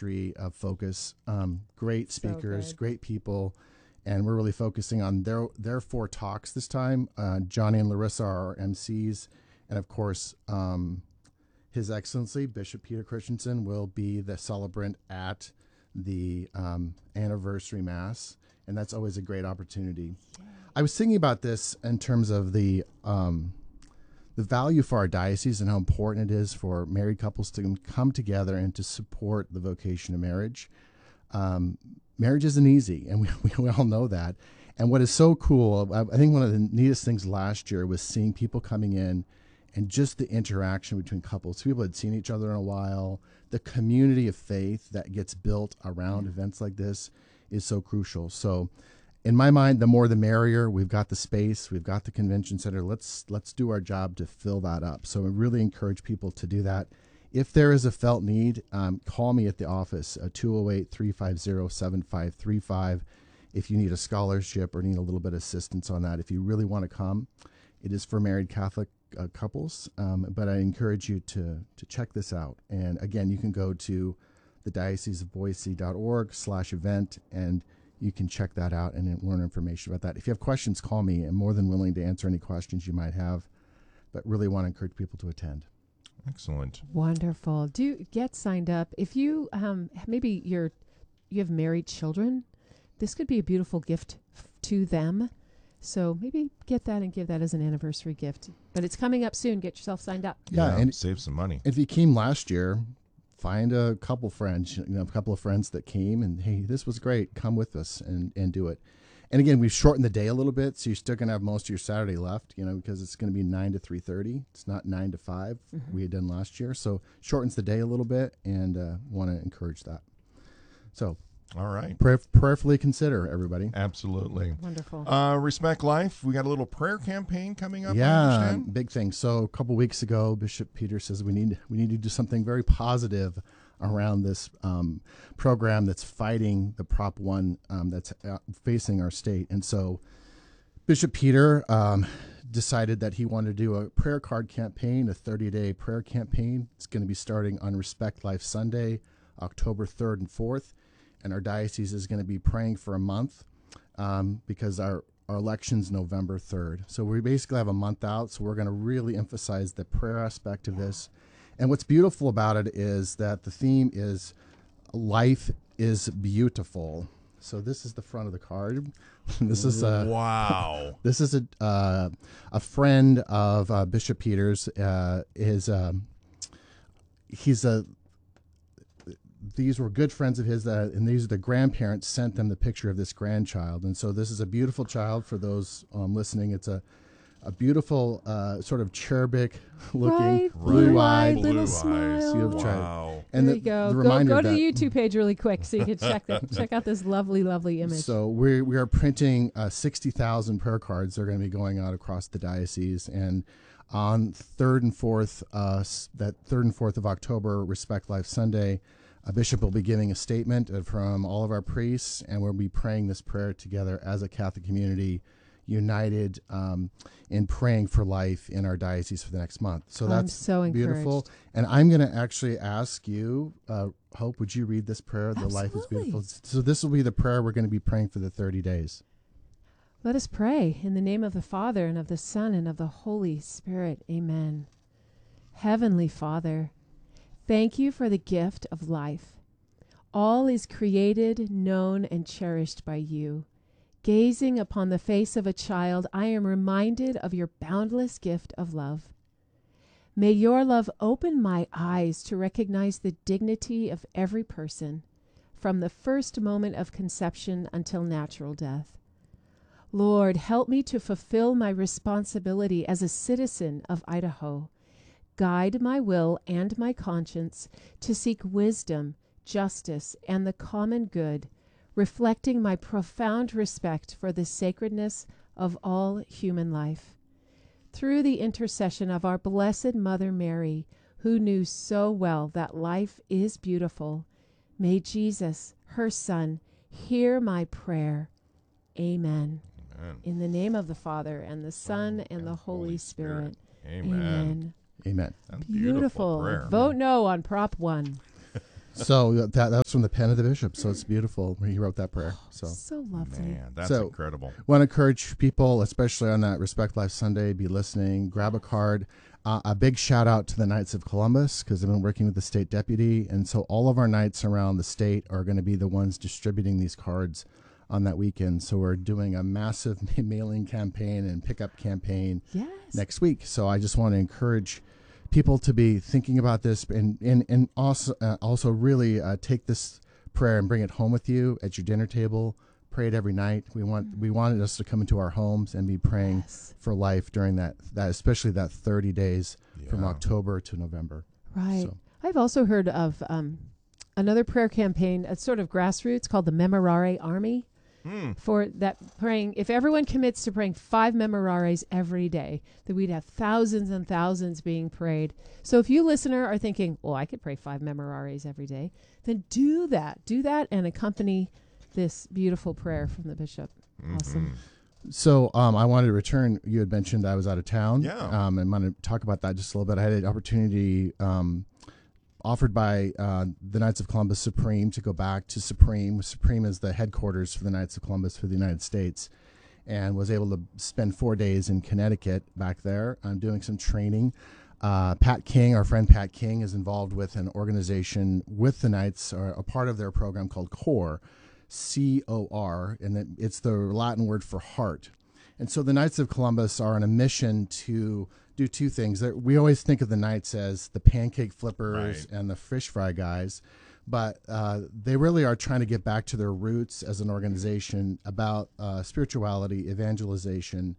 ministry focus. Great speakers, good. great people, and we're really focusing on their 4 talks this time. Johnny and Larissa are our MCs, and of course, His Excellency Bishop Peter Christensen will be the celebrant at the anniversary mass, and that's always a great opportunity. Yeah. I was thinking about this in terms of the value for our diocese and how important it is for married couples to come together and to support the vocation of marriage. Marriage isn't easy, and we all know that. And what is so cool, I think one of the neatest things last year was seeing people coming in and just the interaction between couples. People had seen each other in a while. The community of faith that gets built around events like this is so crucial. So in my mind, the more the merrier. We've got the space. We've got the convention center. Let's do our job to fill that up. So I really encourage people to do that. If there is a felt need, call me at the office, 208-350-7535. If you need a scholarship or need a little bit of assistance on that, if you really want to come, it is for married Catholic couples, but I encourage you to check this out. And again, you can go to the dioceseofboise.org/event, and you can check that out and learn information about that. If you have questions, call me. I'm more than willing to answer any questions you might have, but really want to encourage people to attend. Excellent. Wonderful. Do get signed up. If you maybe you have married children, this could be a beautiful gift to them. So maybe get that and give that as an anniversary gift. But it's coming up soon. Get yourself signed up. Yeah, and save some money. If you came last year, find a couple friends, a couple of friends that came and, hey, this was great. Come with us and do it. And again, we've shortened the day a little bit, so you're still going to have most of your Saturday left, because it's going to be 9 to 3:30. It's not 9 to 5 we had done last year. So shortens the day a little bit, and want to encourage that. So all right. Prayerfully consider, everybody. Absolutely. Wonderful. Respect Life. We got a little prayer campaign coming up. Yeah, big thing. So a couple weeks ago, Bishop Peter says we need to do something very positive around this program that's fighting the Prop 1 that's facing our state. And so Bishop Peter decided that he wanted to do a prayer card campaign, a 30-day prayer campaign. It's going to be starting on Respect Life Sunday, October 3rd and 4th. And our diocese is going to be praying for a month because our election's November 3rd. So we basically have a month out, so we're going to really emphasize the prayer aspect of this. And what's beautiful about it is that the theme is life is beautiful. So this is the front of the card. This is wow. This is a friend of Bishop Peter's. These were good friends of his, and these are the grandparents sent them the picture of this grandchild. And so this is a beautiful child for those listening. It's a beautiful sort of cherubic looking, blue-eyed little smile. Wow. And there you go. Go to the YouTube page really quick so you can check out this lovely, lovely image. So we are printing 60,000 prayer cards. They're going to be going out across the diocese. And on 3rd and 4th, that 3rd and 4th of October, Respect Life Sunday, a bishop will be giving a statement from all of our priests, and we'll be praying this prayer together as a Catholic community, united in praying for life in our diocese for the next month. So that's so beautiful. Encouraged. And I'm going to actually ask you, Hope, would you read this prayer? Absolutely. The life is beautiful. So this will be the prayer we're going to be praying for the 30 days. Let us pray in the name of the Father and of the Son and of the Holy Spirit. Amen. Heavenly Father, thank you for the gift of life. All is created, known, and cherished by you. Gazing upon the face of a child, I am reminded of your boundless gift of love. May your love open my eyes to recognize the dignity of every person, from the first moment of conception until natural death. Lord, help me to fulfill my responsibility as a citizen of Idaho. Guide my will and my conscience to seek wisdom, justice, and the common good, reflecting my profound respect for the sacredness of all human life. Through the intercession of our Blessed Mother Mary, who knew so well that life is beautiful, may Jesus, her Son, hear my prayer. Amen. Amen. In the name of the Father, and the Son, and the Holy Spirit. Amen. Amen. That's Beautiful. prayer. Vote no on Prop 1. So that's from the pen of the bishop. So it's beautiful. He wrote that prayer. So lovely. Man, that's So- incredible. want to encourage people, especially on that Respect Life Sunday, be listening, grab a card. A big shout out to the Knights of Columbus, because I've been working with the state deputy. And so all of our knights around the state are going to be the ones distributing these cards on that weekend. So we're doing a massive mailing campaign and pickup campaign Yes. next week. So I just want to encourage people to be thinking about this and also really take this prayer and bring it home with you at your dinner table. Pray it every night. We wanted us to come into our homes and be praying Yes. for life during that especially that 30 days from Yeah. October to November. Right. So- I've also heard of another prayer campaign, it's sort of grassroots, called the Memorare Army. For that, praying, if everyone commits to praying 5 memorares every day, that we'd have thousands and thousands being prayed. So if you, listener, are thinking, well, I could pray 5 memorares every day, then do that and accompany this beautiful prayer from the bishop. Awesome. So I wanted to return. You had mentioned I was out of town. Yeah. And I want to talk about that just a little bit. I had an opportunity offered by the Knights of Columbus Supreme to go back to Supreme. Supreme is the headquarters for the Knights of Columbus for the United States, and was able to spend 4 days in Connecticut back there. I'm doing some training. Pat King, our friend Pat King, is involved with an organization with the Knights, or a part of their program called CORE, C-O-R, and it's the Latin word for heart. And so the Knights of Columbus are on a mission to do 2 things. We always think of the Knights as the pancake flippers Right. and the fish fry guys, but they really are trying to get back to their roots as an organization about spirituality, evangelization,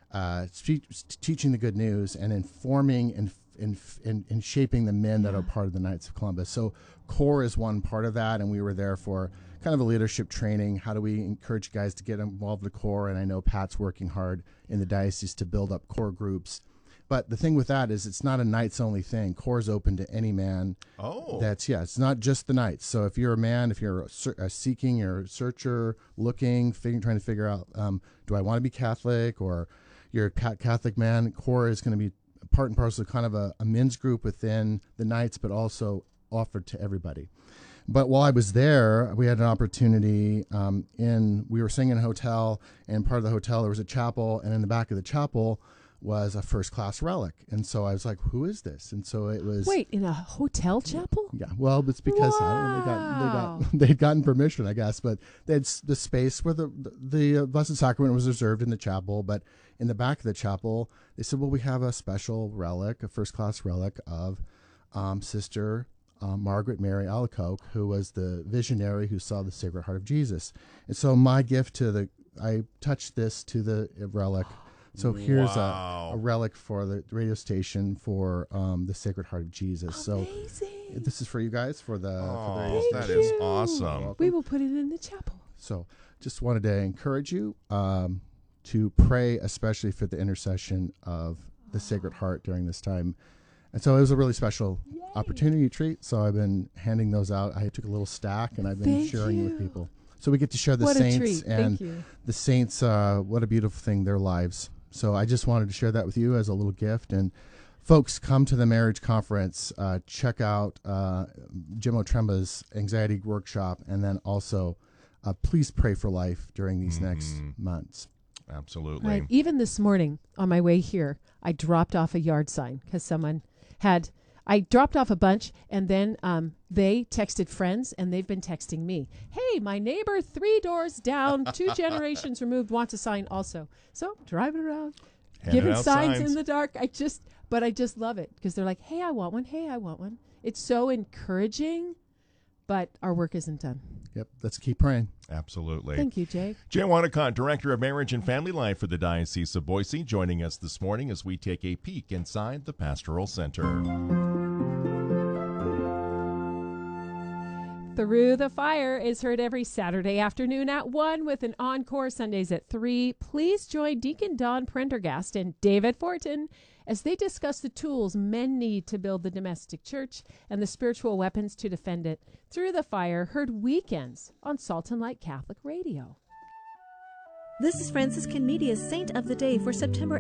teaching the good news, and informing and shaping the men that are part of the Knights of Columbus. So CORE is one part of that, and we were there for kind of a leadership training. How do we encourage guys to get involved with CORE? And I know Pat's working hard in the diocese to build up CORE groups. But the thing with that is it's not a Knights only thing. CORE is open to any man. Oh. It's not just the Knights. So if you're a man, if you're a seeking, you're a searcher, looking, trying to figure out, do I want to be Catholic, or you're a Catholic man, CORE is going to be part and parcel of kind of a men's group within the Knights, but also offered to everybody. But while I was there, we had an opportunity we were staying in a hotel, and part of the hotel, there was a chapel, and in the back of the chapel was a first-class relic. And so I was like, who is this? And so it was... Wait, in a hotel chapel? Yeah, well, it's because I don't know, they'd gotten permission, I guess, but they had the space where the Blessed Sacrament was reserved in the chapel, but in the back of the chapel, they said, well, we have a special relic, a first-class relic of Sister Margaret Mary Alacoque, who was the visionary who saw the Sacred Heart of Jesus. And so my gift I touched this to the relic. So here's Wow. a relic for the radio station for the Sacred Heart of Jesus. Amazing. So this is for you guys for the radio Oh, station. that is you. awesome. We will put it in the chapel. So just wanted to encourage you to pray, especially for the intercession of the Sacred Heart during this time. And so it was a really special opportunity treat. So I've been handing those out. I took a little stack, and I've been Thank sharing you. with people. So we get to share the What a saints treat. and Thank you. the saints. What a beautiful thing, their lives. So I just wanted to share that with you as a little gift. And folks, come to the marriage conference. Check out Jim Otremba's anxiety workshop, and then also please pray for life during these next months. Absolutely. Right. Even this morning on my way here, I dropped off a yard sign because someone I dropped off a bunch, and then they texted friends, and they've been texting me. Hey, my neighbor 3 doors down, 2 generations removed, wants a sign also. So driving around, Handing giving out signs signs. in the dark. I just love it because they're like, hey, I want one. Hey, I want one. It's so encouraging, but our work isn't done. Yep, let's keep praying. Absolutely. Thank you, Jake. Jay Wanacott, Director of Marriage and Family Life for the Diocese of Boise, joining us this morning as we take a peek inside the Pastoral Center. Through the Fire is heard every Saturday afternoon at 1 with an encore Sundays at 3. Please join Deacon Don Prendergast and David Fortin as they discuss the tools men need to build the domestic church and the spiritual weapons to defend it. Through the Fire, heard weekends on Salt and Light Catholic Radio. This is Franciscan Media's Saint of the Day for September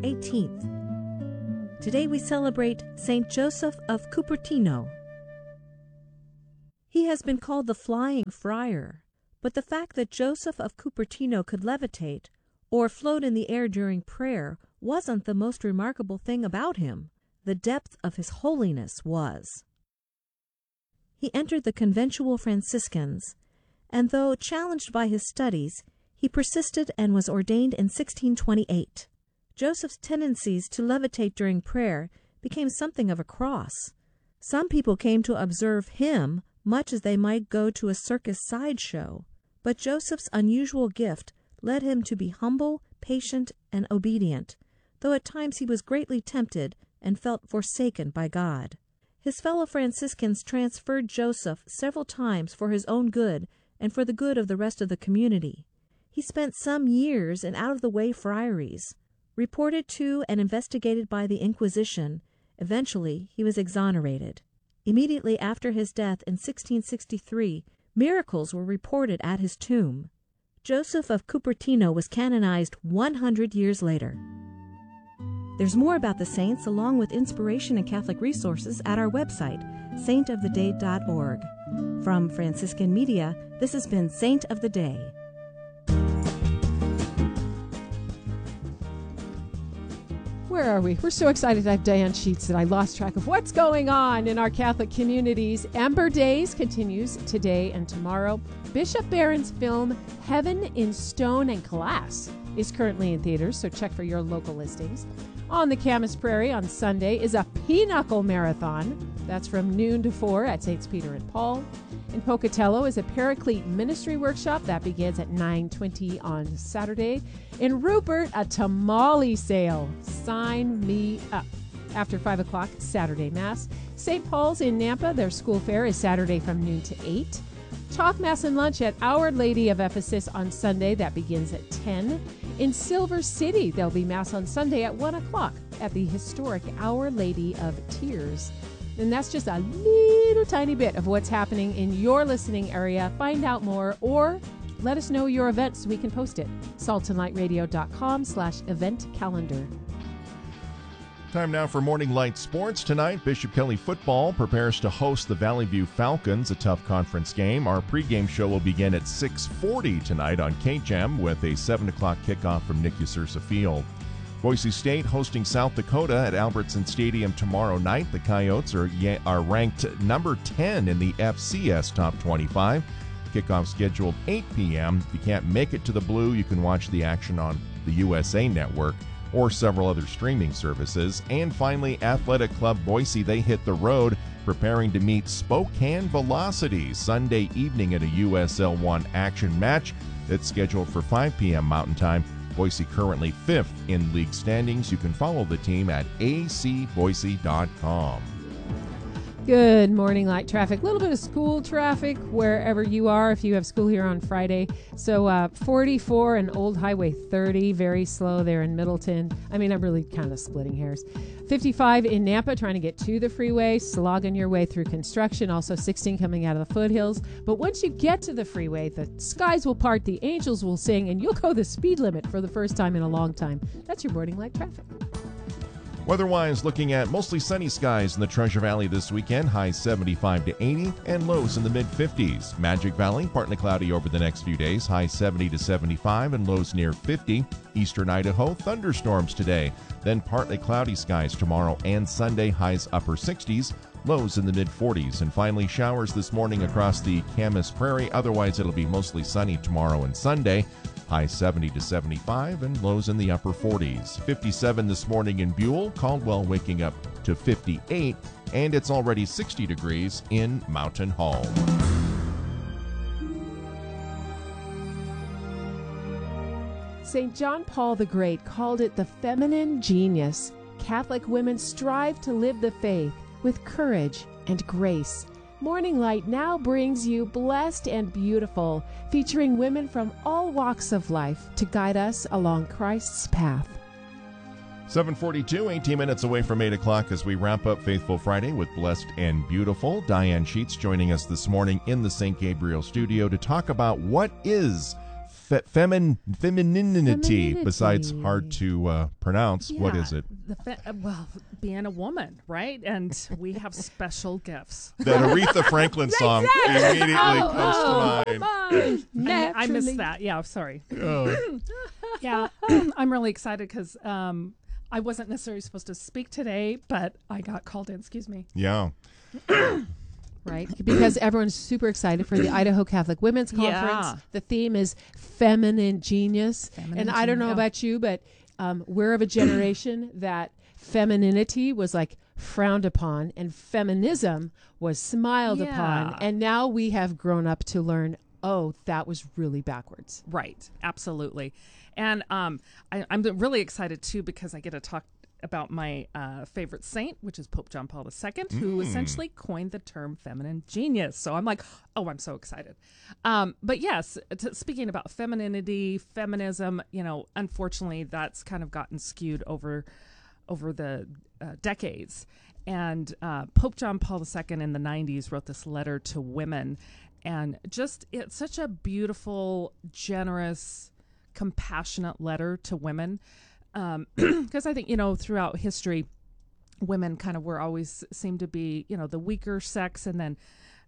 18th. Today we celebrate Saint Joseph of Cupertino. He has been called the Flying Friar, but the fact that Joseph of Cupertino could levitate or float in the air during prayer wasn't the most remarkable thing about him. The depth of his holiness was. He entered the conventual Franciscans, and though challenged by his studies, he persisted and was ordained in 1628. Joseph's tendencies to levitate during prayer became something of a cross. Some people came to observe him much as they might go to a circus sideshow, but Joseph's unusual gift led him to be humble, patient, and obedient, though at times he was greatly tempted and felt forsaken by God. His fellow Franciscans transferred Joseph several times for his own good and for the good of the rest of the community. He spent some years in out-of-the-way friaries, reported to and investigated by the Inquisition. Eventually, he was exonerated. Immediately after his death in 1663, miracles were reported at his tomb. Joseph of Cupertino was canonized 100 years later. There's more about the saints along with inspiration and Catholic resources at our website, saintoftheday.org. From Franciscan Media, this has been Saint of the Day. Where are we? We're so excited to have Diane Sheets that I lost track of what's going on in our Catholic communities. Ember Days continues today and tomorrow. Bishop Barron's film Heaven in Stone and Glass is currently in theaters, so check for your local listings. On the Camas Prairie on Sunday is a Pinochle Marathon. That's from noon to 4 at St. Peter and Paul. In Pocatello is a Paraclete Ministry Workshop that begins at 9:20 on Saturday. In Rupert, a tamale sale. Sign me up. After 5 o'clock, Saturday Mass. St. Paul's in Nampa, their school fair is Saturday from noon to 8. Talk Mass and Lunch at Our Lady of Ephesus on Sunday. That begins at 10. In Silver City, there'll be Mass on Sunday at 1 o'clock at the historic Our Lady of Tears. And that's just a little tiny bit of what's happening in your listening area. Find out more or let us know your event so we can post it. saltandlightradio.com/event calendar. Time now for Morning Light Sports. Tonight, Bishop Kelly football prepares to host the Valley View Falcons, a tough conference game. Our pregame show will begin at 6:40 tonight on KGEM with a 7 o'clock kickoff from Nick Usursa Field. Boise State hosting South Dakota at Albertson Stadium tomorrow night. The Coyotes are ranked number 10 in the FCS Top 25. Kickoff scheduled 8 p.m. If you can't make it to the Blue, you can watch the action on the USA Network or several other streaming services. And finally, Athletic Club Boise, they hit the road, preparing to meet Spokane Velocity Sunday evening at a USL 1 action match that's scheduled for 5 p.m. Mountain Time. Boise currently 5th in league standings. You can follow the team at acboise.com. Good morning, light traffic. A little bit of school traffic wherever you are if you have school here on Friday. So 44 and Old Highway 30, very slow there in Middleton. I mean, I'm really kind of splitting hairs. 55 in Nampa, trying to get to the freeway, slogging your way through construction. Also 16 coming out of the foothills. But once you get to the freeway, the skies will part, the angels will sing, and you'll go the speed limit for the first time in a long time. That's your morning light traffic. Weather-wise, looking at mostly sunny skies in the Treasure Valley this weekend, highs 75 to 80 and lows in the mid-50s. Magic Valley, partly cloudy over the next few days, highs 70 to 75 and lows near 50. Eastern Idaho, thunderstorms today, then partly cloudy skies tomorrow and Sunday, highs upper 60s, lows in the mid-40s. And finally, showers this morning across the Camas Prairie. Otherwise, it'll be mostly sunny tomorrow and Sunday. Highs 70 to 75 and lows in the upper 40s. 57 this morning in Buell, Caldwell waking up to 58, and it's already 60 degrees in Mountain Home. St. John Paul the Great called it the feminine genius. Catholic women strive to live the faith with courage and grace. Morning Light now brings you Blessed and Beautiful, featuring women from all walks of life to guide us along Christ's path. 7:42, 18 minutes away from 8 o'clock as we wrap up Faithful Friday with Blessed and Beautiful. Diane Sheets joining us this morning in the St. Gabriel studio to talk about what is femininity, besides hard to pronounce. What is it? Well, being a woman, right? And we have special gifts. That Aretha Franklin song immediately comes to mind. I missed that. Yeah, sorry. Oh. Yeah, I'm really excited because I wasn't necessarily supposed to speak today, but I got called in. Excuse me. Yeah. Right? Because everyone's super excited for the Idaho Catholic Women's Conference. Yeah. The theme is feminine genius. And I don't know about you, but we're of a generation that femininity was like frowned upon and feminism was smiled upon. And now we have grown up to learn, oh, that was really backwards. Right. Absolutely. And I'm really excited, too, because I get to talk about my favorite saint, which is Pope John Paul II, who essentially coined the term feminine genius. So I'm like, oh, I'm so excited. But yes, speaking about femininity, feminism, unfortunately, that's kind of gotten skewed over the decades. And Pope John Paul II in the 90s wrote this letter to women. And just, it's such a beautiful, generous, compassionate letter to women. Because I think, throughout history, women kind of were always seemed to be, the weaker sex. And then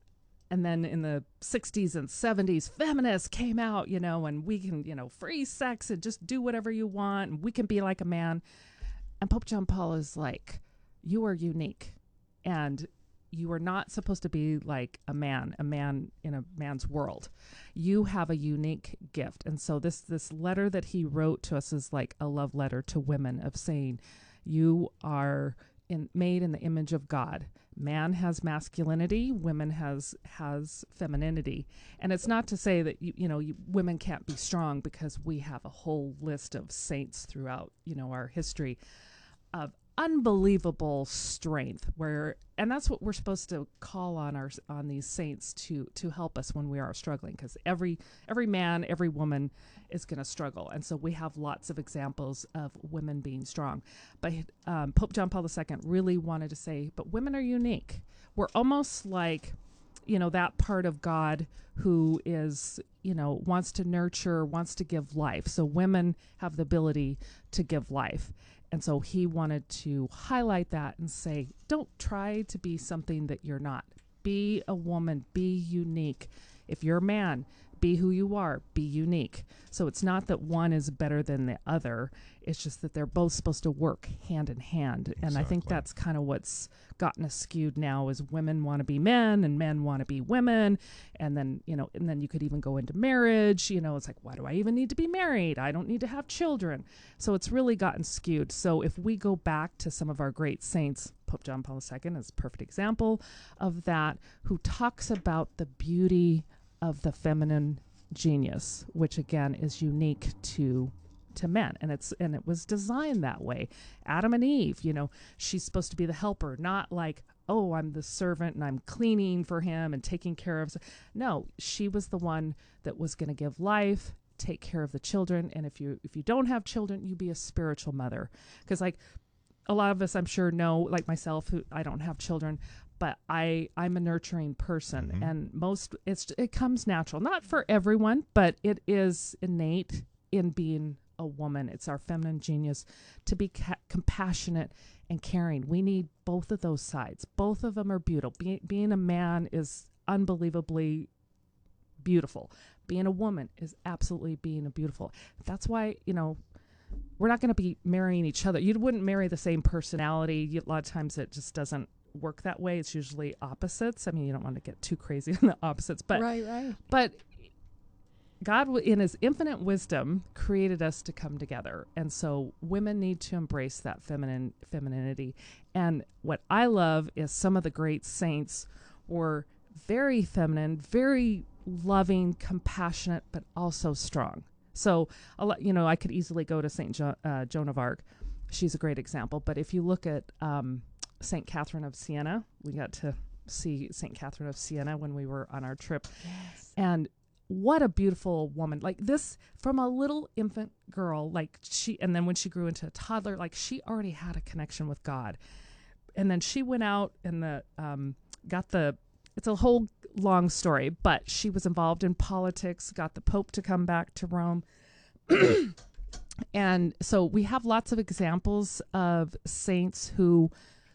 in the 60s and 70s, feminists came out, and we can, free sex and just do whatever you want. And we can be like a man. And Pope John Paul is like, you are unique. And you are not supposed to be like a man in a man's world. You have a unique gift. And so this letter that he wrote to us is like a love letter to women of saying, you are made in the image of God. Man has masculinity, women has femininity. And it's not to say that women can't be strong, because we have a whole list of saints throughout, our history of unbelievable strength, and that's what we're supposed to call on these saints to help us when we are struggling, because every man, every woman is going to struggle. And so we have lots of examples of women being strong. But Pope John Paul II really wanted to say, but women are unique. We're almost like, that part of God who is, wants to nurture, wants to give life. So women have the ability to give life. And so he wanted to highlight that and say, don't try to be something that you're not. Be a woman, be unique. If you're a man, be who you are, be unique. So it's not that one is better than the other. It's just that they're both supposed to work hand in hand. And Exactly. I think that's kind of what's gotten us skewed now, is women want to be men and men want to be women. And then, and then you could even go into marriage. It's like, why do I even need to be married? I don't need to have children. So it's really gotten skewed. So if we go back to some of our great saints, Pope John Paul II is a perfect example of that, who talks about the beauty of the feminine genius, which again is unique to men, and it was designed that way. Adam and Eve, she's supposed to be the helper, not like, oh, I'm the servant and I'm cleaning for him and taking care of. No, she was the one that was going to give life, take care of the children, and if you don't have children, you be a spiritual mother. Because like a lot of us, I'm sure, know, like myself, who I don't have children, but I'm a nurturing person, and it comes natural. Not for everyone, but it is innate in being a woman. It's our feminine genius to be compassionate and caring. We need both of those sides. Both of them are beautiful. Being a man is unbelievably beautiful. Being a woman is absolutely being beautiful. That's why, we're not going to be marrying each other. You wouldn't marry the same personality. A lot of times it just doesn't work that way. It's usually opposites. I mean, you don't want to get too crazy on the opposites, but Right. But God, in his infinite wisdom, created us to come together. And so women need to embrace that femininity. And what I love is some of the great saints were very feminine, very loving, compassionate, but also strong. So, I could easily go to Saint Joan of Arc. She's a great example. But if you look at St. Catherine of Siena, we got to see St. Catherine of Siena when we were on our trip. Yes. And what a beautiful woman. Like this, from a little infant girl, and then when she grew into a toddler, like she already had a connection with God. And then she went out and it's a whole long story, but she was involved in politics, got the Pope to come back to Rome. And so we have lots of examples of saints who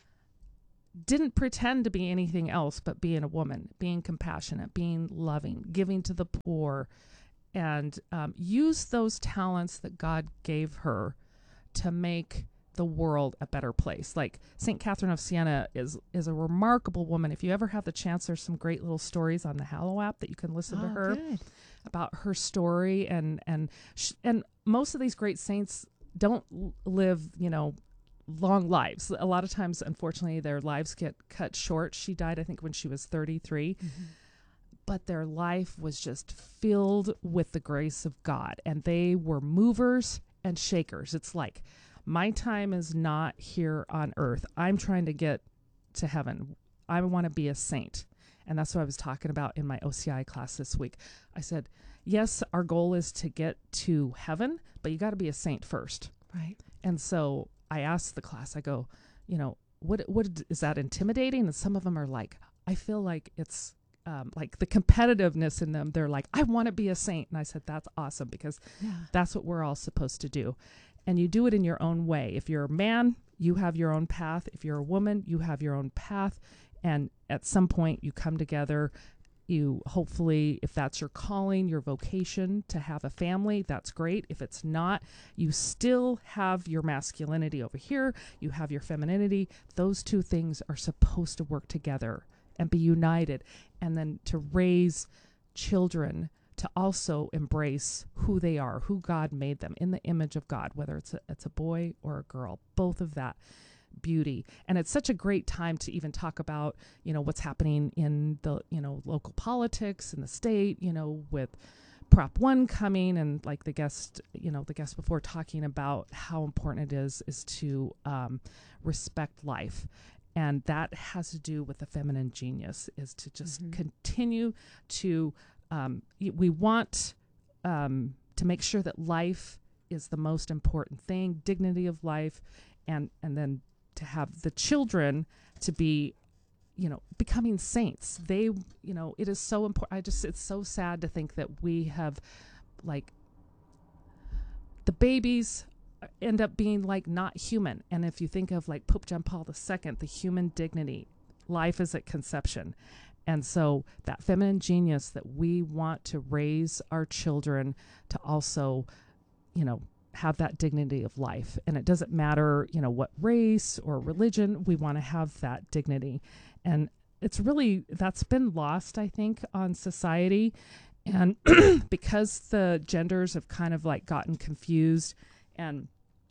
didn't pretend to be anything else but being a woman, being compassionate, being loving, giving to the poor, and use those talents that God gave her to make the world a better place. Like St. Catherine of Siena is a remarkable woman. If you ever have the chance, there's some great little stories on the Hallow app that you can listen to her about her story. And most of these great saints don't live, long lives. A lot of times, unfortunately, their lives get cut short. She died, I think, when she was 33. Mm-hmm. But their life was just filled with the grace of God. And they were movers and shakers. It's like, my time is not here on earth. I'm trying to get to heaven. I want to be a saint. And that's what I was talking about in my OCI class this week. I said, yes, our goal is to get to heaven, but you got to be a saint first. Right. And so I asked the class, I go, what is that intimidating? And some of them are like, I feel like it's like the competitiveness in them. They're like, I want to be a saint. And I said, that's awesome, because that's what we're all supposed to do. And you do it in your own way. If you're a man, you have your own path. If you're a woman, you have your own path. And at some point you come together. You hopefully, if that's your calling, your vocation to have a family, that's great. If it's not, you still have your masculinity over here. You have your femininity. Those two things are supposed to work together and be united. And then to raise children to also embrace who they are, who God made them in the image of God, whether it's a boy or a girl, both of that beauty. And it's such a great time to even talk about, what's happening in the, local politics in the state, with Prop 1 coming, and like the guest before talking about how important it is to respect life. And that has to do with the feminine genius, is to just continue to we want to make sure that life is the most important thing, dignity of life, and then to have the children to be, becoming saints. They, it is so important. It's so sad to think that we have, like, the babies end up being like not human. And if you think of like Pope John Paul II, the human dignity, life is at conception. And so that feminine genius that we want to raise our children to also, have that dignity of life. And it doesn't matter, what race or religion, we want to have that dignity. And it's really, that's been lost, I think, on society. And because the genders have kind of like gotten confused, and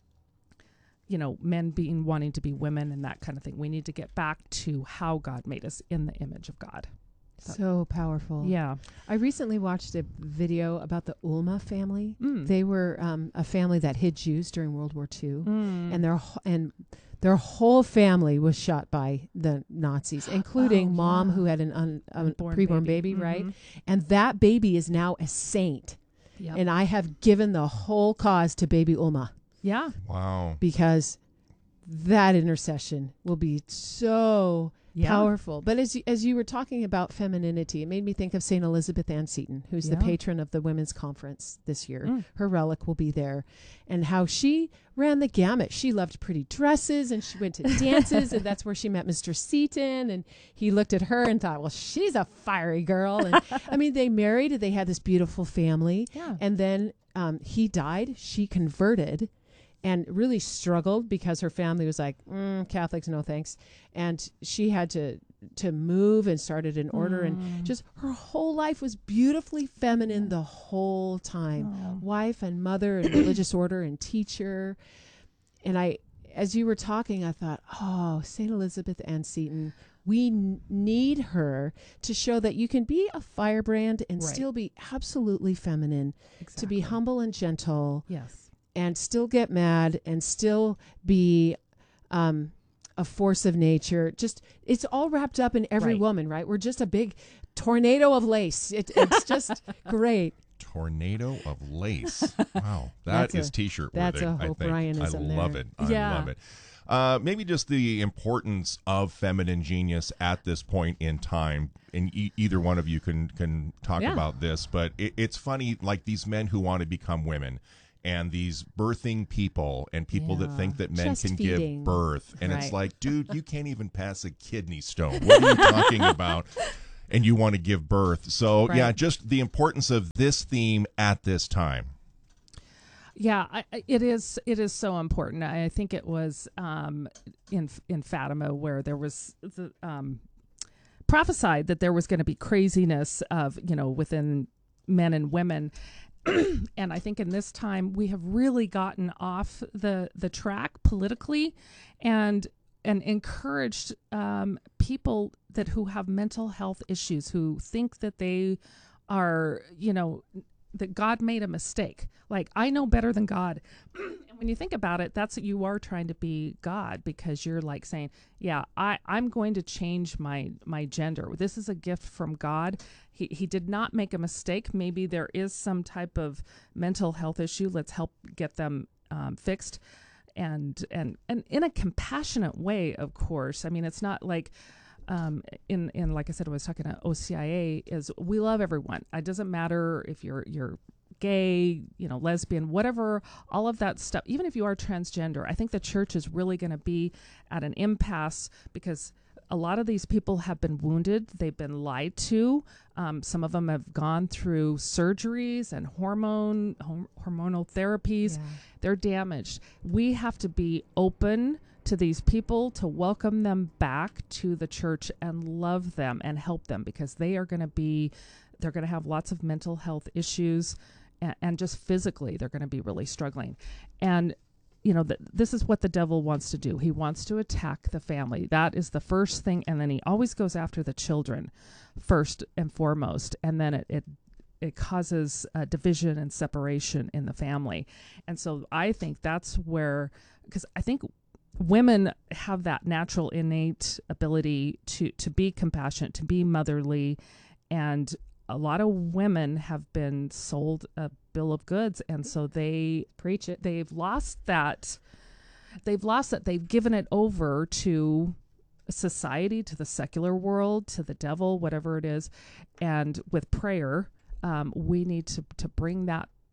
men wanting to be women and that kind of thing, we need to get back to how God made us in the image of God. So powerful. Yeah. I recently watched a video about the Ulma family. They were a family that hid Jews during World War II, and their whole family was shot by the Nazis, including mom, who had an preborn baby, right? And that baby is now a saint. Yep. And I have given the whole cause to baby Ulma. Yeah. Wow. Because that intercession will be so powerful. But as you were talking about femininity, it made me think of St. Elizabeth Ann Seton, who's the patron of the Women's Conference this year. Her relic will be there. And how she ran the gamut. She loved pretty dresses, and she went to dances, and that's where she met Mr. Seton. And he looked at her and thought, well, she's a fiery girl. And I mean, they married, and they had this beautiful family. Yeah. And then he died. She converted and really struggled because her family was like, Catholics, no thanks. And she had to move and started an order, and just her whole life was beautifully feminine the whole time. Wife and mother and religious order and teacher. And as you were talking, I thought, St. Elizabeth Ann Seton, we need her to show that you can be a firebrand and still be absolutely feminine, to be humble and gentle. Yes. And still get mad and still be a force of nature. Just, it's all wrapped up in every woman, right? We're just a big tornado of lace. It's just great. Tornado of lace. Wow. That is T-shirt worthy. That's a Hope Bryanism I love it. I love it. Maybe just the importance of feminine genius at this point in time. And either one of you can talk about this, but it's funny, like these men who want to become women and these birthing people and people that think that men Chest can feeding. give birth. And Right. it's like, dude, you can't even pass a kidney stone. What are you talking about? And you want to give birth. So, Right. yeah, just the importance of this theme at this time. Yeah, it is so important. I think it was in Fatima where there was the prophesied that there was going to be craziness of, within men and women. And I think in this time we have really gotten off the track politically and encouraged people who have mental health issues, who think that they are, that God made a mistake. Like, I know better than God. And when you think about it, that's what you are trying to be God, because you're like saying, yeah, I'm going to change my gender. This is a gift from God. He did not make a mistake. Maybe there is some type of mental health issue. Let's help get them fixed. And in a compassionate way, of course. I mean, it's not like in like I said, I was talking to OCIA, is we love everyone. It doesn't matter if you're gay, lesbian, whatever, all of that stuff. Even if you are transgender, I think the church is really going to be at an impasse, because a lot of these people have been wounded. They've been lied to. Some of them have gone through surgeries and hormonal therapies. Yeah. They're damaged. We have to be open to these people, to welcome them back to the church and love them and help them, because they're going to have lots of mental health issues, and just physically they're going to be really struggling. And this is what the devil wants to do. He wants to attack the family. That is the first thing. And then he always goes after the children first and foremost. And then it causes division and separation in the family. And so I think that's where, because I think women have that natural innate ability to be compassionate, to be motherly, and a lot of women have been sold a bill of goods, and so they preach it. They've lost that. They've given it over to society, to the secular world, to the devil, whatever it is. And with prayer, we need to bring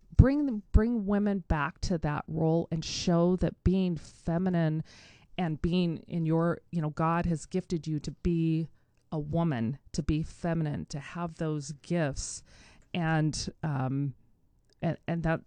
women back to that role and show that being feminine and being in your, God has gifted you to be a woman, to be feminine, to have those gifts, and that,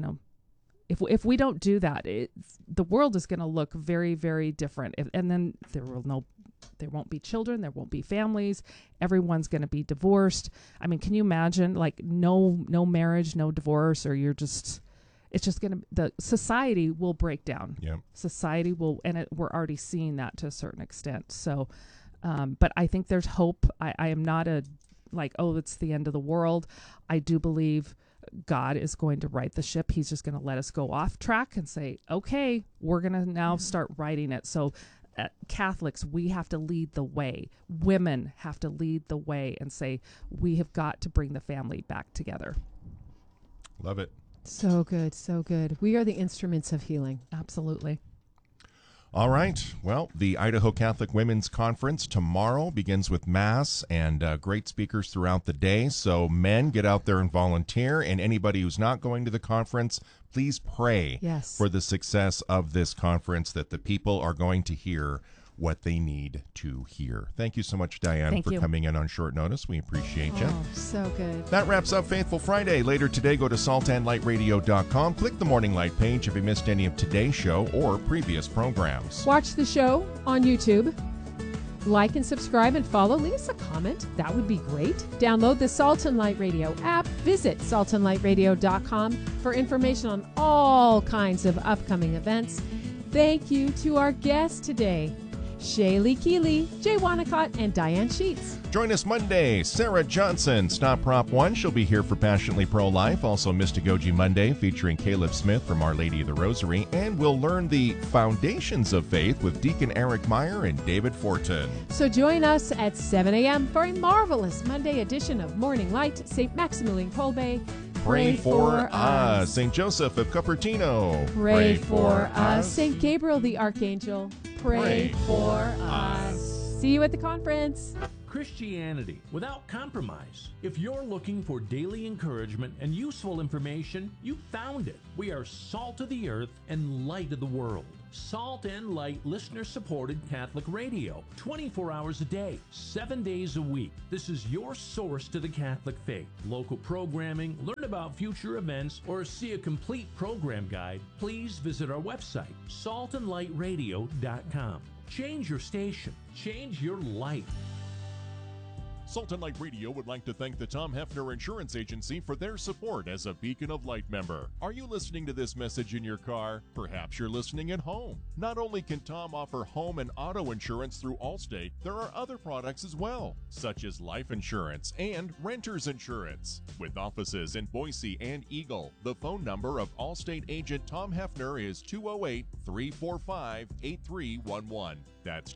if we don't do that, the world is going to look very, very different. And then there won't be children, there won't be families. Everyone's going to be divorced. I mean, can you imagine, like, no marriage, no divorce, or it's just going to, the society will break down. Yeah. Society will, and we're already seeing that to a certain extent. So, but I think there's hope. I am not it's the end of the world. I do believe God is going to right the ship. He's just going to let us go off track and say, okay, we're going to now start righting it. So Catholics, we have to lead the way. Women have to lead the way and say, we have got to bring the family back together. Love it. So good, so good. We are the instruments of healing. Absolutely. All right. Well, the Idaho Catholic Women's Conference tomorrow begins with Mass and great speakers throughout the day. So men, get out there and volunteer. And anybody who's not going to the conference, please pray for the success of this conference, that the people are going to hear what they need to hear. Thank you so much, Diane, for coming in on short notice. We appreciate you. Oh, so good. That wraps up Faithful Friday. Later today, go to saltandlightradio.com. Click the Morning Light page if you missed any of today's show or previous programs. Watch the show on YouTube. Like and subscribe and follow. Leave us a comment. That would be great. Download the Salt and Light Radio app. Visit saltandlightradio.com for information on all kinds of upcoming events. Thank you to our guests today, Shaylee Keeley, Jay Wanacott, and Diane Sheets. Join us Monday, Sarah Johnson, Stop Prop 1. She'll be here for Passionately Pro-Life. Also, Mystagogy Monday, featuring Caleb Smith from Our Lady of the Rosary. And we'll learn the foundations of faith with Deacon Eric Meyer and David Fortin. So join us at 7 a.m. for a marvelous Monday edition of Morning Light, St. Maximilian Kolbe. Pray for us. St. Joseph of Cupertino. Pray for us. St. Gabriel the Archangel. Pray for us. See you at the conference. Christianity without compromise. If you're looking for daily encouragement and useful information, you found it. We are salt of the earth and light of the world. Salt and Light listener-supported Catholic radio, 24 hours a day, 7 days a week. This is your source to the Catholic faith. Local programming, learn about future events, or see a complete program guide, please visit our website, saltandlightradio.com. Change your station. Change your life. Salt and Light Radio would like to thank the Tom Hefner Insurance Agency for their support as a Beacon of Light member. Are you listening to this message in your car? Perhaps you're listening at home. Not only can Tom offer home and auto insurance through Allstate, there are other products as well, such as life insurance and renter's insurance. With offices in Boise and Eagle, the phone number of Allstate agent Tom Hefner is 208-345-8311. That's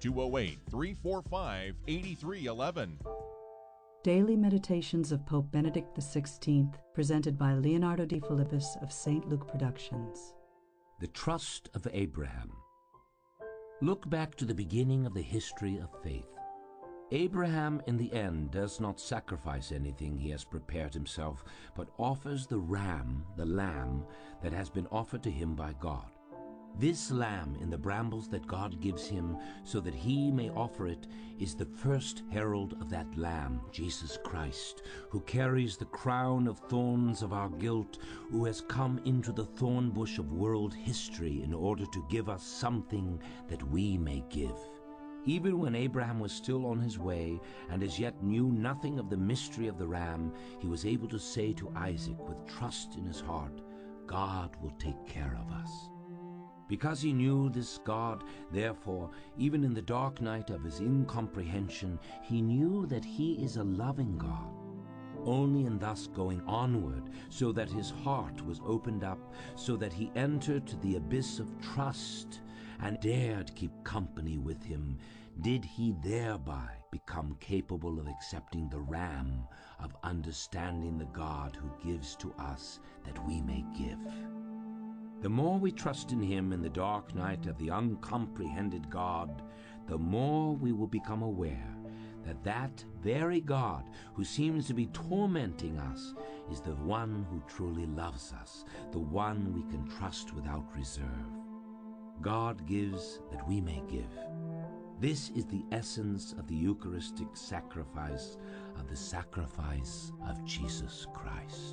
208-345-8311. Daily Meditations of Pope Benedict XVI, presented by Leonardo Di Philippis of St. Luke Productions. The Trust of Abraham. Look back to the beginning of the history of faith. Abraham, in the end, does not sacrifice anything he has prepared himself, but offers the lamb that has been offered to him by God. This lamb in the brambles that God gives him so that he may offer it is the first herald of that lamb, Jesus Christ, who carries the crown of thorns of our guilt, who has come into the thorn bush of world history in order to give us something that we may give. Even when Abraham was still on his way and as yet knew nothing of the mystery of the ram, he was able to say to Isaac with trust in his heart, God will take care of us. Because he knew this God, therefore, even in the dark night of his incomprehension, he knew that he is a loving God. Only in thus going onward, so that his heart was opened up, so that he entered to the abyss of trust and dared keep company with him, did he thereby become capable of accepting the ram, of understanding the God who gives to us that we may give. The more we trust in him in the dark night of the uncomprehended God, the more we will become aware that that very God who seems to be tormenting us is the one who truly loves us, the one we can trust without reserve. God gives that we may give. This is the essence of the Eucharistic sacrifice, of the sacrifice of Jesus Christ.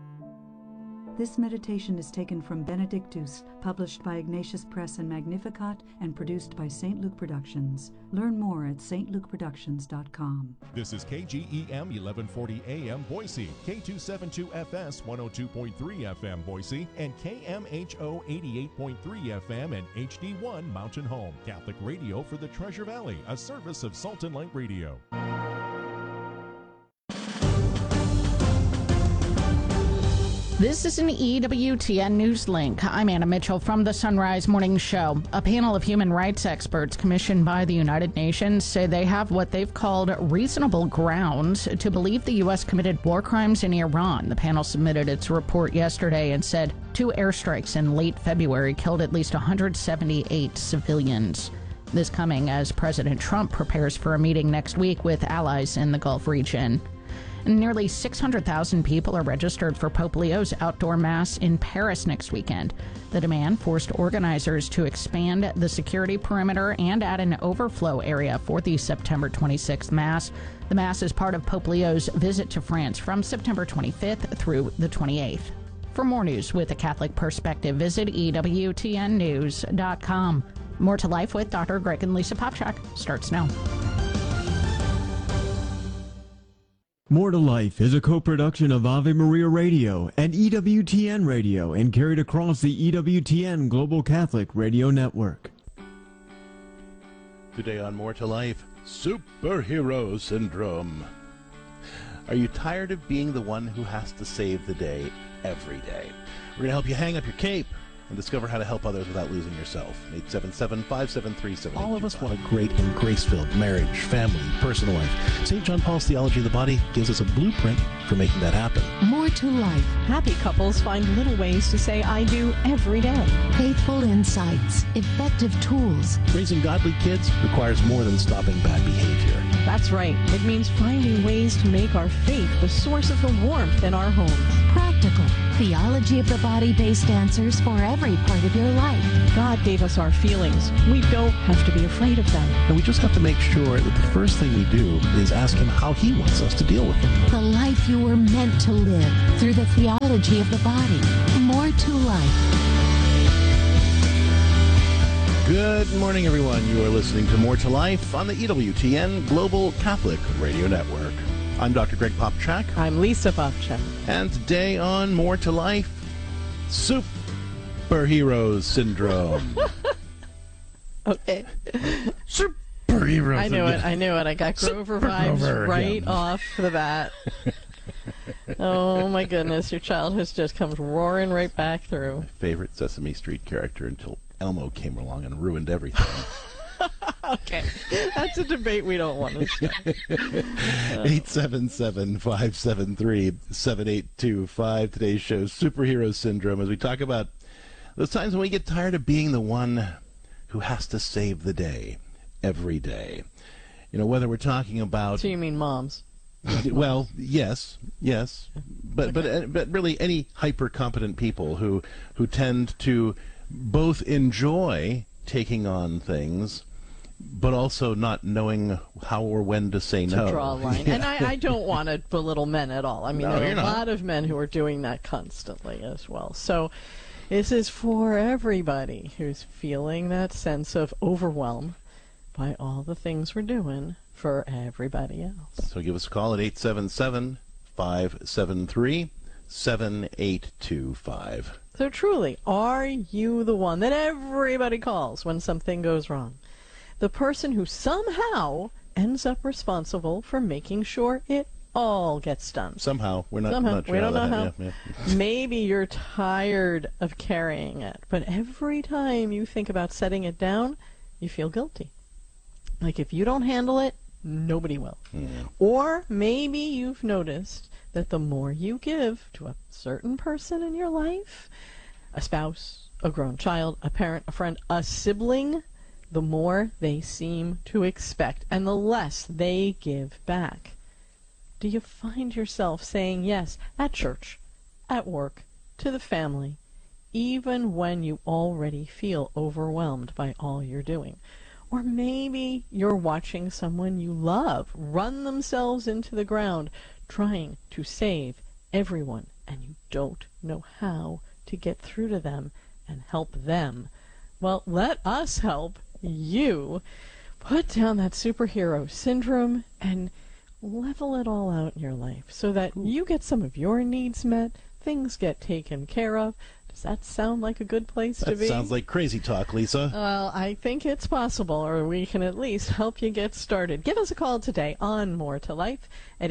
This meditation is taken from Benedictus, published by Ignatius Press and Magnificat, and produced by St. Luke Productions. Learn more at stlukeproductions.com. This is KGEM 1140 AM Boise, K272FS 102.3 FM Boise, and KMHO 88.3 FM and HD1 Mountain Home. Catholic radio for the Treasure Valley, a service of Salt and Light Radio. This is an EWTN News Link. I'm Anna Mitchell from the Sunrise Morning Show. A panel of human rights experts commissioned by the United Nations say they have what they've called reasonable grounds to believe the U.S. committed war crimes in Iran. The panel submitted its report yesterday and said 2 airstrikes in late February killed at least 178 civilians. This coming as President Trump prepares for a meeting next week with allies in the Gulf region. Nearly 600,000 people are registered for Pope Leo's outdoor Mass in Paris next weekend. The demand forced organizers to expand the security perimeter and add an overflow area for the September 26th Mass. The Mass is part of Pope Leo's visit to France from September 25th through the 28th. For more news with a Catholic perspective, visit EWTNnews.com. More to Life with Dr. Greg and Lisa Popchak starts now. More to Life is a co-production of Ave Maria Radio and EWTN Radio and carried across the EWTN Global Catholic Radio Network. Today on More to Life, Superhero Syndrome. Are you tired of being the one who has to save the day every day? We're going to help you hang up your cape and discover how to help others without losing yourself. 877-573-7825. All of us want a great and grace-filled marriage, family, personal life. St. John Paul's Theology of the Body gives us a blueprint for making that happen. More more to life. Happy couples find little ways to say I do every day. Faithful insights, effective tools. Raising godly kids requires more than stopping bad behavior. That's right. It means finding ways to make our faith the source of the warmth in our homes. Practical, theology of the body-based answers for every part of your life. God gave us our feelings. We don't have to be afraid of them. And we just have to make sure that the first thing we do is ask Him how He wants us to deal with them. The life you were meant to live through the theology of the body. More to life. Good morning, everyone. You are listening to More to Life on the EWTN Global Catholic Radio Network. I'm Dr. Greg Popchak. I'm Lisa Popchak. And today on More to Life, Superhero Syndrome. Okay. Superhero I Syndrome. knew it. I got Grover vibes right off the bat. Oh, my goodness. Your childhood just comes roaring right back through. My favorite Sesame Street character until Elmo came along and ruined everything. Okay. That's a debate we don't want to start. 877-573-7825. Today's show, Superhero Syndrome, as we talk about those times when we get tired of being the one who has to save the day every day. You know, whether we're talking about... So you mean moms? Well, yes, but really any hyper competent people who tend to both enjoy taking on things, but also not knowing how or when to say no. To draw a line. Yeah. And I don't want to belittle men at all. I mean, there are a lot of men who are doing that constantly as well. So this is for everybody who's feeling that sense of overwhelm by all the things we're doing for everybody else. So give us a call at 877-573-7825. So truly, are you the one that everybody calls when something goes wrong? The person who somehow ends up responsible for making sure it all gets done. Somehow. We're not sure. We don't know how. Yeah. Maybe you're tired of carrying it, but every time you think about setting it down, you feel guilty. Like if you don't handle it, nobody will. Or maybe you've noticed that the more you give to a certain person in your life, a spouse, a grown child, a parent, a friend, a sibling, the more they seem to expect and the less they give back. Do you find yourself saying yes at church, at work, to the family, even when you already feel overwhelmed by all you're doing? Or maybe you're watching someone you love run themselves into the ground trying to save everyone, and you don't know how to get through to them and help them. Well, let us help you put down that superhero syndrome and level it all out in your life so that you get some of your needs met, things get taken care of. Does that sound like a good place to be? That sounds like crazy talk, Lisa. Well, I think it's possible, or we can at least help you get started. Give us a call today on More to Life at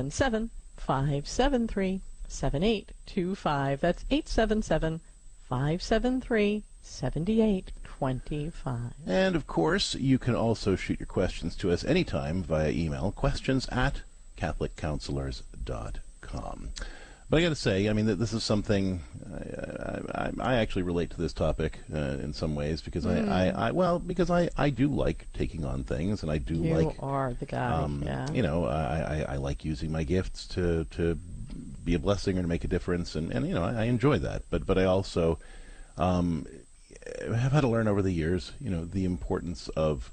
877-573-7825. That's 877-573-7825. And, of course, you can also shoot your questions to us anytime via email, questions@catholiccounselors.com. But I got to say, I mean, that this is something I actually relate to this topic in some ways because because I do like taking on things, and I do like. You are the guy. Yeah. You know, I like using my gifts to be a blessing or to make a difference, and you know, I enjoy that. But I also have had to learn over the years, you know, the importance of.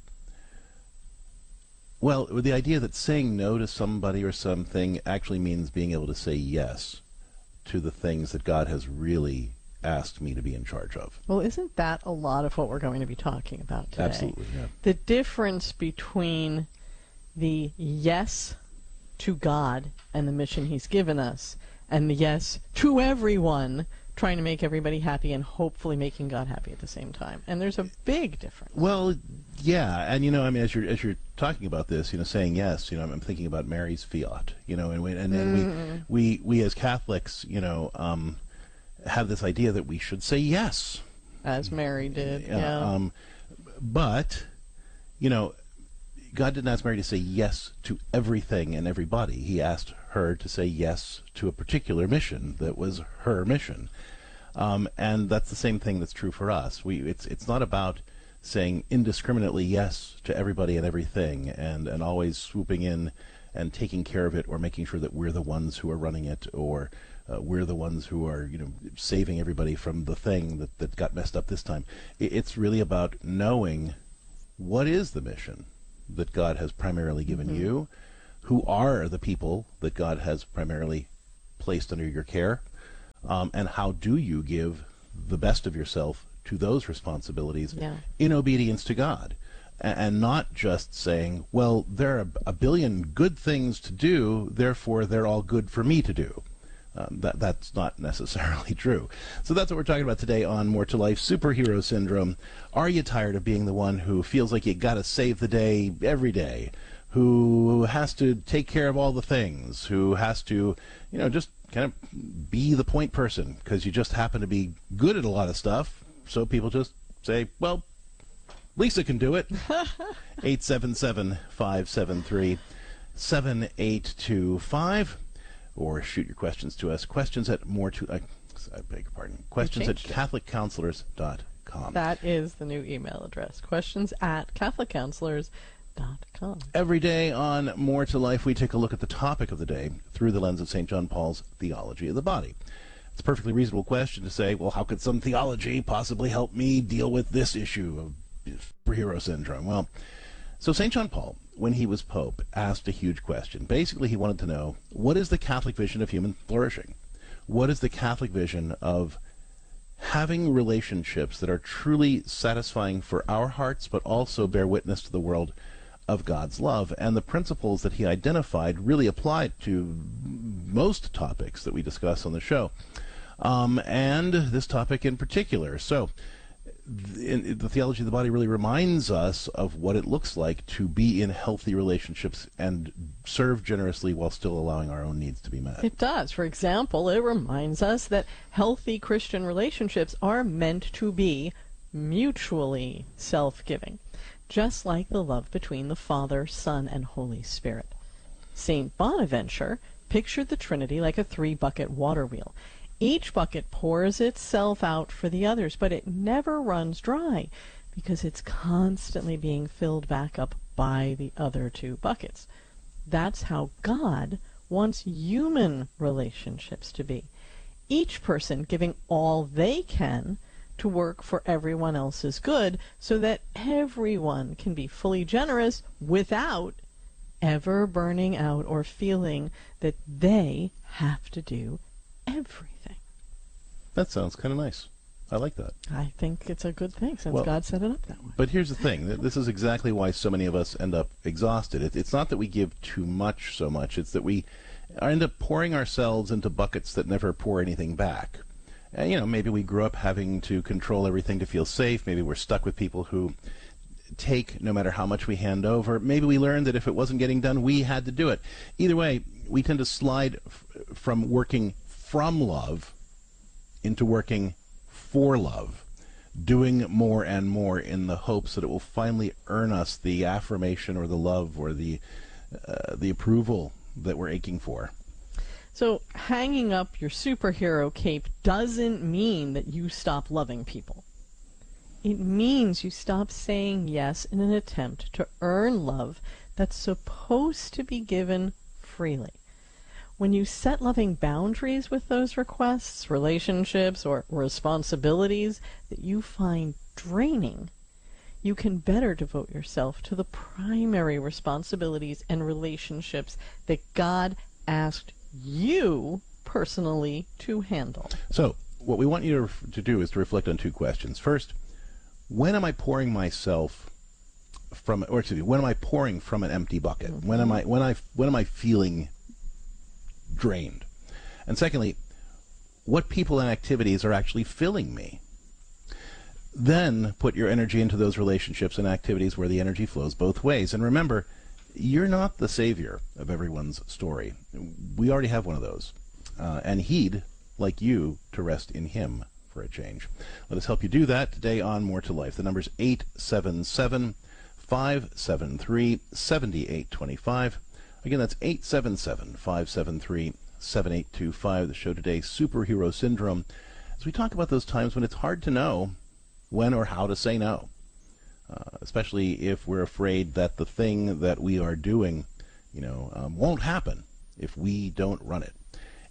Well, the idea that saying no to somebody or something actually means being able to say yes to the things that God has really asked me to be in charge of. Well, isn't that a lot of what we're going to be talking about today? Absolutely, yeah. The difference between the yes to God and the mission He's given us and the yes to everyone, trying to make everybody happy and hopefully making God happy at the same time. And there's a big difference. Well, yeah, and you know, I mean, as you're talking about this, you know, saying yes, you know, I'm thinking about Mary's fiat, you know, and we as Catholics, you know, have this idea that we should say yes, as Mary did. Yeah. But you know, God didn't ask Mary to say yes to everything and everybody. He asked her to say yes to a particular mission that was her mission. And that's the same thing that's true for us. It's not about saying indiscriminately yes to everybody and everything and always swooping in and taking care of it, or making sure that we're the ones who are running it, or we're the ones who are saving everybody from the thing that got messed up this time. It's really about knowing what is the mission that God has primarily given you, who are the people that God has primarily placed under your care, and how do you give the best of yourself to those responsibilities in obedience to God, and not just saying, well, there are a billion good things to do, therefore they're all good for me to do. That's not necessarily true. So that's what we're talking about today on More to Life, Superhero Syndrome. Are you tired of being the one who feels like you got to save the day every day, who has to take care of all the things, who has to, just kind of be the point person because you just happen to be good at a lot of stuff, so people just say, well, Lisa can do it. 877-573-7825. Or shoot your questions to us. Questions at CatholicCounselors.com. That is the new email address. Questions at CatholicCounselors.com. Every day on More to Life, we take a look at the topic of the day through the lens of St. John Paul's theology of the body. It's a perfectly reasonable question to say, well, how could some theology possibly help me deal with this issue of superhero syndrome? Well, so St. John Paul, when he was Pope, asked a huge question. Basically, he wanted to know, what is the Catholic vision of human flourishing? What is the Catholic vision of having relationships that are truly satisfying for our hearts, but also bear witness to the world of God's love? And the principles that he identified really applied to most topics that we discuss on the show, and this topic in particular. So, the theology of the body really reminds us of what it looks like to be in healthy relationships and serve generously while still allowing our own needs to be met. It does. For example, it reminds us that healthy Christian relationships are meant to be mutually self-giving, just like the love between the Father, Son, and Holy Spirit. St. Bonaventure pictured the Trinity like a three-bucket water wheel. Each bucket pours itself out for the others, but it never runs dry because it's constantly being filled back up by the other two buckets. That's how God wants human relationships to be. Each person giving all they can to work for everyone else's good so that everyone can be fully generous without ever burning out or feeling that they have to do everything. That sounds kind of nice. I like that. I think it's a good thing since God set it up that way. But here's the thing. This is exactly why so many of us end up exhausted. It's not that we give too much so much. It's that we end up pouring ourselves into buckets that never pour anything back. And, maybe we grew up having to control everything to feel safe. Maybe we're stuck with people who take no matter how much we hand over. Maybe we learned that if it wasn't getting done, we had to do it. Either way, we tend to slide from working from love into working for love, doing more and more in the hopes that it will finally earn us the affirmation or the love or the approval that we're aching for. So hanging up your superhero cape doesn't mean that you stop loving people. It means you stop saying yes in an attempt to earn love that's supposed to be given freely. When you set loving boundaries with those requests, relationships, or responsibilities that you find draining, you can better devote yourself to the primary responsibilities and relationships that God asked you personally to handle. So, what we want you to do is to reflect on two questions. First, when am I pouring myself from, or excuse me, when am I pouring from an empty bucket? Mm-hmm. When am I feeling drained? And secondly, what people and activities are actually filling me? Then put your energy into those relationships and activities where the energy flows both ways. And remember, you're not the savior of everyone's story. We already have one of those. And he'd like you to rest in him for a change. Let us help you do that today on More to Life. The number's 877-573-7825. Again, that's 877-573-7825. The show today, Superhero Syndrome, as we talk about those times when it's hard to know when or how to say no, especially if we're afraid that the thing that we are doing, won't happen if we don't run it.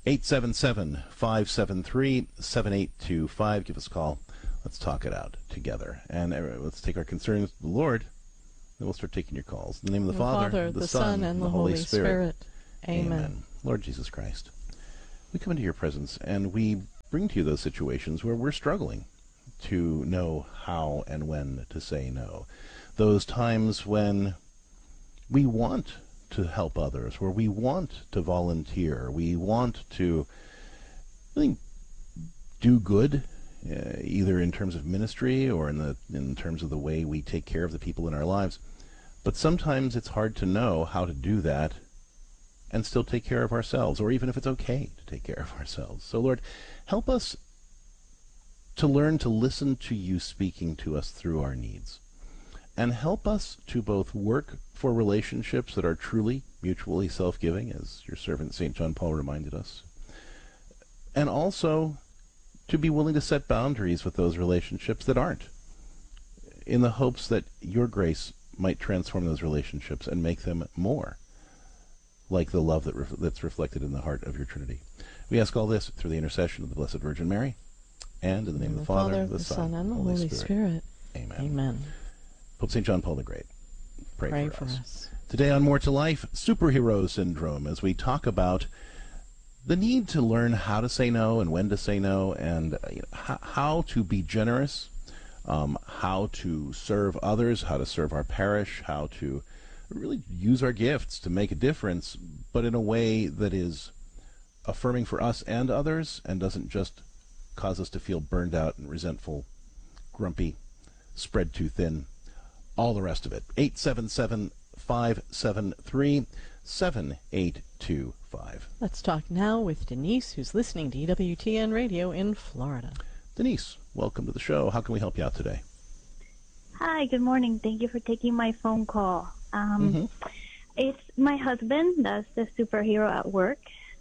877-573-7825. Give us a call. Let's talk it out together. And let's take our concerns to the Lord. Then we'll start taking your calls. In the name of the Father, the Son, and the Holy Spirit. Amen. Lord Jesus Christ, we come into your presence and we bring to you those situations where we're struggling to know how and when to say no. Those times when we want to help others, where we want to volunteer, we want to really do good, either in terms of ministry or in terms of the way we take care of the people in our lives. But sometimes it's hard to know how to do that and still take care of ourselves, or even if it's okay to take care of ourselves. So Lord, help us to learn to listen to you speaking to us through our needs. And help us to both work for relationships that are truly mutually self-giving, as your servant St. John Paul reminded us, and also to be willing to set boundaries with those relationships that aren't, in the hopes that your grace might transform those relationships and make them more like the love that's reflected in the heart of your Trinity. We ask all this through the intercession of the Blessed Virgin Mary, and in the name of the Father, the Son, and the Holy Spirit. Amen. Amen. Pope St. John Paul the Great, pray for us. us. Today on More to Life, Superhero Syndrome, as we talk about the need to learn how to say no and when to say no, and how to be generous, how to serve others, how to serve our parish, how to really use our gifts to make a difference, but in a way that is affirming for us and others and doesn't just cause us to feel burned out and resentful, grumpy, spread too thin, all the rest of it. 877-573-7825. Let's talk now with Denise, who's listening to EWTN Radio in Florida. Denise, welcome to the show. How can we help you out today? Hi, good morning. Thank you for taking my phone call. It's my husband that's the superhero at work.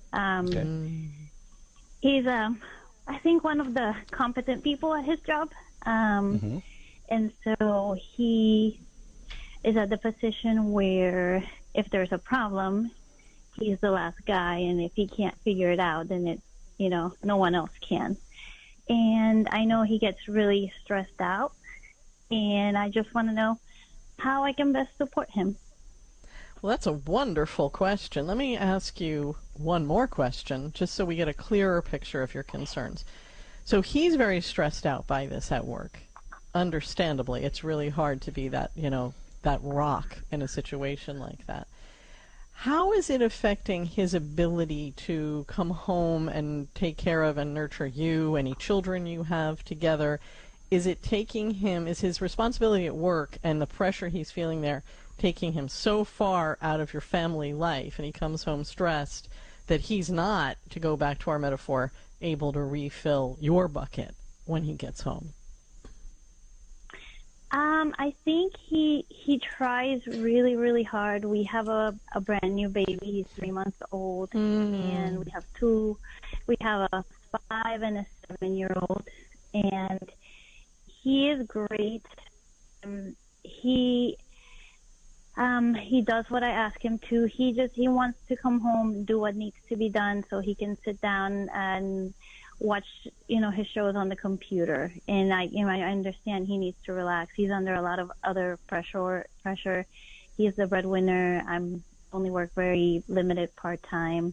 He's, I think, one of the competent people at his job. And so he is at the position where if there's a problem, he's the last guy. And if he can't figure it out, then it's, no one else can. And I know he gets really stressed out. And I just want to know how I can best support him. Well, that's a wonderful question. Let me ask you one more question, just so we get a clearer picture of your concerns. So he's very stressed out by this at work. Understandably, it's really hard to be that, that rock in a situation like that. How is it affecting his ability to come home and take care of and nurture you, any children you have together? Is it taking him, is his responsibility at work and the pressure he's feeling there taking him so far out of your family life, and he comes home stressed, that he's not, to go back to our metaphor, able to refill your bucket when he gets home? I think he tries really, really hard. We have a brand new baby. He's 3 months old, and we have a 5 and a 7-year-old, and he is great. He does what I ask him to. He wants to come home, do what needs to be done, so he can sit down and watch, his shows on the computer. And I understand he needs to relax. He's under a lot of other pressure. He's the breadwinner. I'm only work very limited part-time.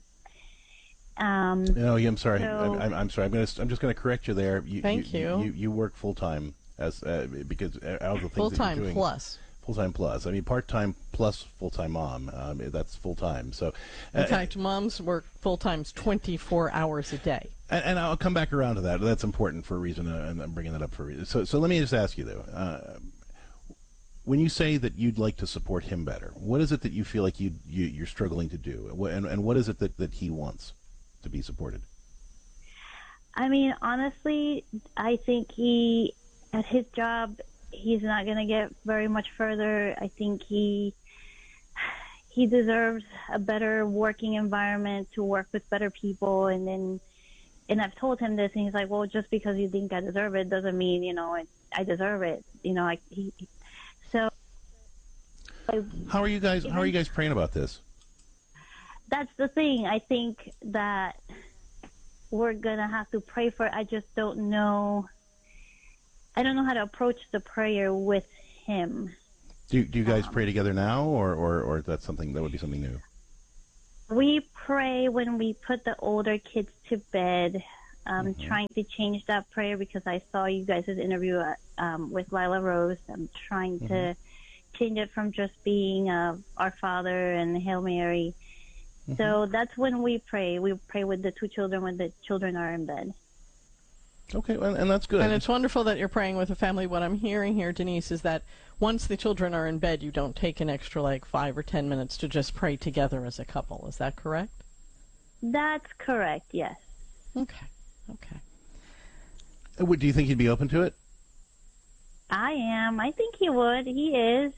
I'm sorry. So, I'm sorry. I'm just going to correct you there. Thank you. You work full-time as because all the things full-time that you're doing. Full-time plus. I mean, part-time plus full-time mom. That's full-time. So, in fact, moms work full-times 24 hours a day. And I'll come back around to that. That's important for a reason, and I'm bringing that up for a reason. So let me just ask you, though. When you say that you'd like to support him better, what is it that you feel like you're struggling to do? And what is it that he wants to be supported? I mean, honestly, I think at his job, he's not going to get very much further. I think he he deserves a better working environment to work with better people. And I've told him this, and he's like, well, just because you think I deserve it doesn't mean, I deserve it. So. How are you guys praying about this? That's the thing. I think that we're going to have to pray for it. I just don't know. I don't know how to approach the prayer with him. Do you guys pray together now, or that's something that would be something new? We pray when we put the older kids to bed. Trying to change that prayer because I saw you guys' interview with Lila Rose. I'm trying to change it from just being Our Father and Hail Mary. So that's when we pray. We pray with the two children when the children are in bed. Okay, and that's good. And it's wonderful that you're praying with a family. What I'm hearing here, Denise, is that once the children are in bed, you don't take an extra 5 or 10 minutes to just pray together as a couple. Is that correct? That's correct, yes. Okay. Do you think he'd be open to it? I am. I think he would. He is.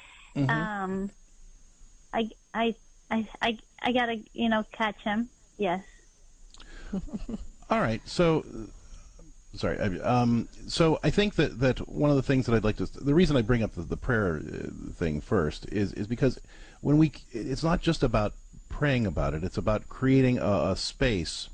I gotta, catch him. Yes. All right. So, sorry. So I think that one of the things that I'd like to, the reason I bring up the prayer thing first is because when it's not just about praying about it. It's about creating a space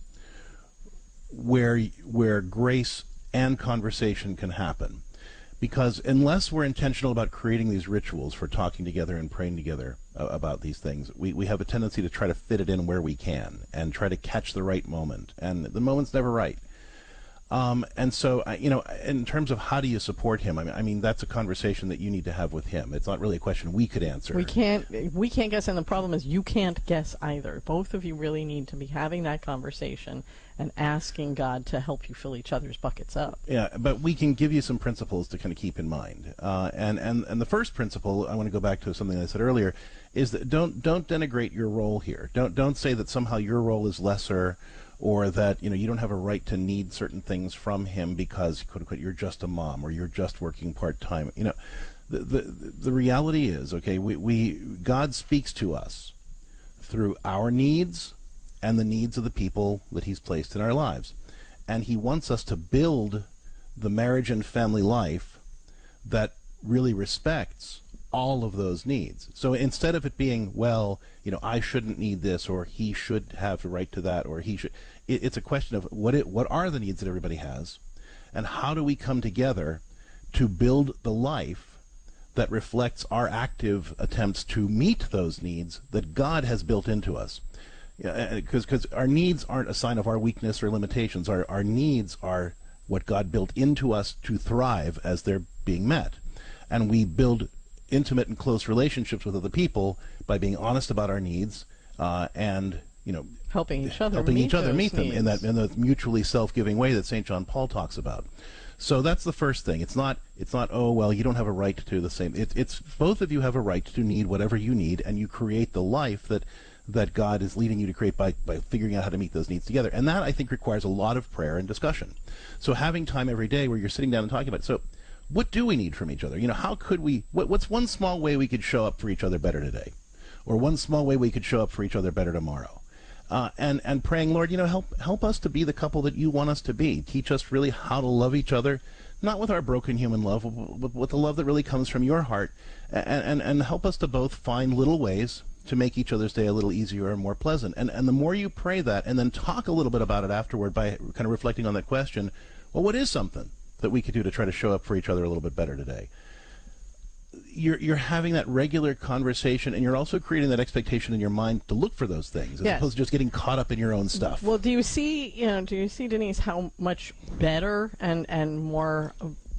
where grace and conversation can happen. Because unless we're intentional about creating these rituals for talking together and praying together about these things, we have a tendency to try to fit it in where we can and try to catch the right moment. And the moment's never right. And so, in terms of how do you support him, I mean, that's a conversation that you need to have with him. It's not really a question we could answer. We can't guess, and the problem is you can't guess either. Both of you really need to be having that conversation and asking God to help you fill each other's buckets up. Yeah, but we can give you some principles to kind of keep in mind. And the first principle, I want to go back to something I said earlier, is that don't denigrate your role here. Don't say that somehow your role is lesser, or that you don't have a right to need certain things from him because, quote unquote, you're just a mom or you're just working part-time. The reality is, okay, God speaks to us through our needs and the needs of the people that he's placed in our lives. And he wants us to build the marriage and family life that really respects all of those needs. So instead of it being, well, I shouldn't need this, or he should have the right to that, or he should, it's a question of what are the needs that everybody has, and how do we come together to build the life that reflects our active attempts to meet those needs that God has built into us. Because our needs aren't a sign of our weakness or limitations. Our needs are what God built into us to thrive as they're being met. And we build intimate and close relationships with other people by being honest about our needs and helping each other meet them in the mutually self-giving way that St. John Paul talks about. So that's the first thing. It's not oh well, you don't have a right to the same. It's both of you have a right to need whatever you need, and you create the life that God is leading you to create by figuring out how to meet those needs together. And that, I think, requires a lot of prayer and discussion. So having time every day where you're sitting down and talking about it. So what do we need from each other? How could we, what's one small way we could show up for each other better today? Or one small way we could show up for each other better tomorrow? And praying, Lord, help us to be the couple that you want us to be. Teach us really how to love each other, not with our broken human love, but with the love that really comes from your heart. And help us to both find little ways to make each other's day a little easier and more pleasant. And the more you pray that, and then talk a little bit about it afterward by kind of reflecting on that question, well, what is something that we could do to try to show up for each other a little bit better today? You're having that regular conversation, and you're also creating that expectation in your mind to look for those things, as opposed to just getting caught up in your own stuff. Well, do you see, Denise, how much better and more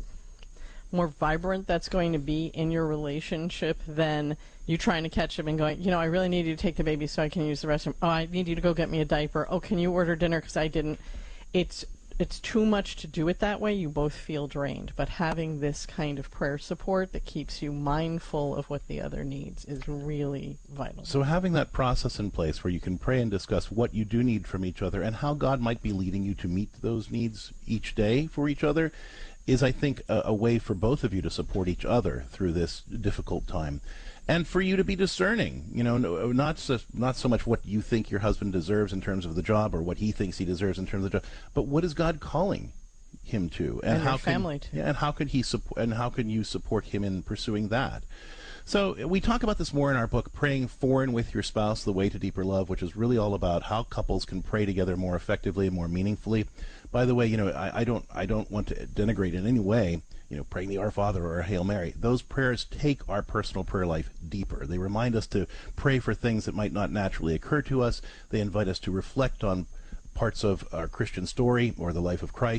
vibrant that's going to be in your relationship than you trying to catch him and going, I really need you to take the baby so I can use the restroom. Oh, I need you to go get me a diaper. Oh, can you order dinner because I didn't? It's too much to do it that way. You both feel drained. But having this kind of prayer support that keeps you mindful of what the other needs is really vital. So having that process in place where you can pray and discuss what you do need from each other and how God might be leading you to meet those needs each day for each other is, I think, a way for both of you to support each other through this difficult time. And for you to be discerning, not so much what you think your husband deserves in terms of the job or what he thinks he deserves in terms of the job, but what is God calling him to, and how family too. Yeah, and how can you support him in pursuing that? So we talk about this more in our book, Praying For and With Your Spouse, The Way to Deeper Love, which is really all about how couples can pray together more effectively and more meaningfully. By the way, I don't want to denigrate in any way, praying the Our Father or a Hail Mary. Those prayers take our personal prayer life deeper. They remind us to pray for things that might not naturally occur to us. They invite us to reflect on parts of our Christian story or the life of Christ.